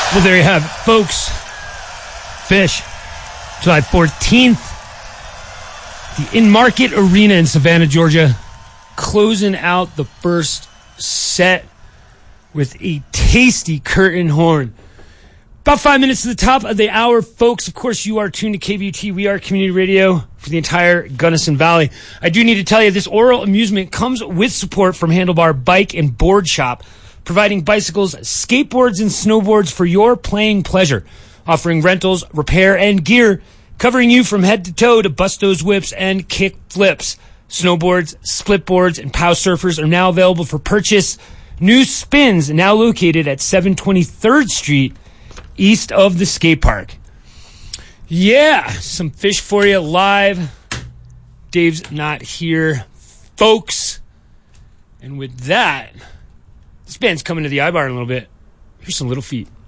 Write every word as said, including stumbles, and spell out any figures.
Well, there you have it, folks. Fish, July fourteenth. The In-Market Arena in Savannah, Georgia. Closing out the first set with a tasty curtain horn. About five minutes to the top of the hour, folks. Of course, you are tuned to K B U T. We are community radio for the entire Gunnison Valley. I do need to tell you, this oral amusement comes with support from Handlebar Bike and Board Shop, providing bicycles, skateboards, and snowboards for your playing pleasure, offering rentals, repair, and gear, covering you from head to toe to Bustos whips and kick flips. Snowboards, split boards, and pow surfers are now available for purchase. New Spins now located at seven twenty-third Street, east of the skate park. Yeah, some fish for you live. Dave's not here, folks. And with that, this band's coming to the I-Bar in a little bit. Here's some Little Feat.